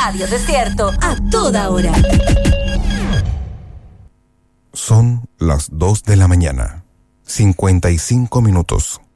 Radio Desierto a toda hora. Son las 2 de la mañana, 55 minutos.